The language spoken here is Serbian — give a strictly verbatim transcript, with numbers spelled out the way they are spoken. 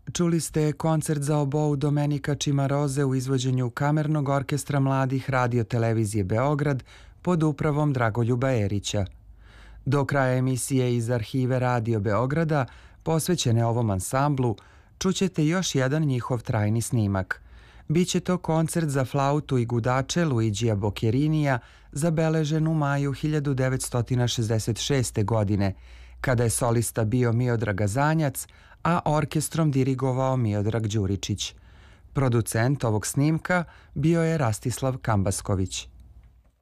Čuli ste koncert za obou Domenika Čimaroze u izvođenju Kamernog orkestra mladih Radio televizije Beograd pod upravom Dragoljuba Erića. Do kraja emisije iz arhive Radio Beograda, posvećene ovom ansamblu, čućete još jedan njihov trajni snimak. Biće to koncert za flautu i gudače Luigija Boccherinija, zabeležen u maju hiljadu devetsto šezdeset šeste. godine, kada je solista bio Miodrag Azanjac, a orkestrom dirigovao Miodrag Đuričić. Producent ovog snimka bio je Rastislav Kambasković.